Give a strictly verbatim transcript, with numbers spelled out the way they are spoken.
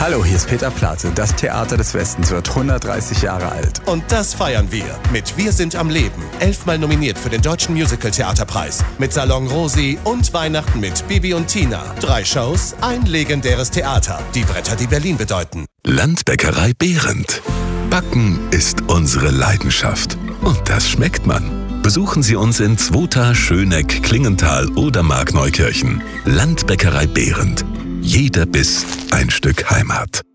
Hallo, hier ist Peter Plate. Das Theater des Westens wird hundertdreißig Jahre alt. Und das feiern wir mit Wir sind am Leben. Elfmal nominiert für den Deutschen Musical-Theaterpreis. Mit Salon Rosi und Weihnachten mit Bibi und Tina. Drei Shows, ein legendäres Theater. Die Bretter, die Berlin bedeuten. Landbäckerei Behrendt. Backen ist unsere Leidenschaft. Und das schmeckt man. Besuchen Sie uns in Zwota, Schöneck, Klingenthal oder Markneukirchen. Landbäckerei Behrendt. Jeder Biss ein Stück Heimat.